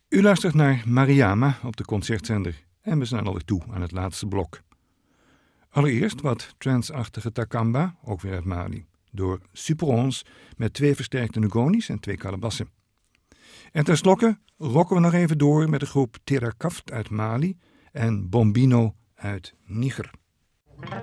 U luistert naar Mariama op de Concertzender en we zijn alweer toe aan het laatste blok. Allereerst wat trance-achtige takamba, ook weer uit Mali, door Super 11 met 2 versterkte ngoni's en 2 kalebassen. En tenslotte rocken we nog even door met de groep Terrakaft uit Mali en Bombino uit Niger.